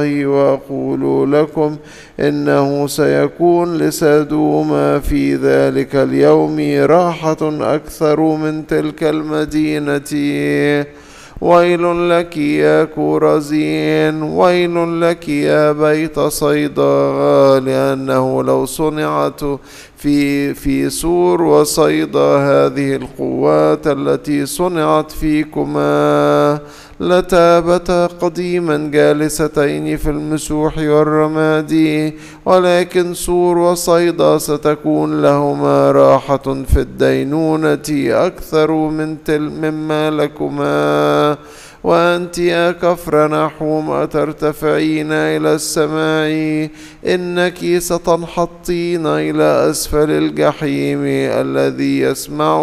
الله وأقول لكم إنه سيكون لسدوم في ذلك اليوم راحة أكثر من تلك المدينة. ويل لك يا كورزين، ويل لك يا بيت صيدا، لأنه لو صنعت في سور وصيدا هذه القوات التي صنعت فيكما لتابتا قديما جالستين في المسوح والرماد، ولكن سور وصيدا ستكون لهما راحة في الدينونة أكثر مما لكما. وأنت يا كفرنحوم أترتفعين إلى السماء، إنك ستنحطين إلى أسفل الجحيم. الذي يسمع